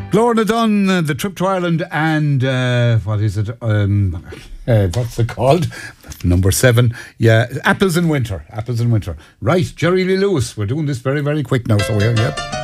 Lorna Dunn, the trip to Ireland, and what is it? What's it called? Number 7. Yeah, Apples in Winter. Apples in Winter. Right, Jerry Lee Lewis. We're doing this very, very quick now, so we're, yep.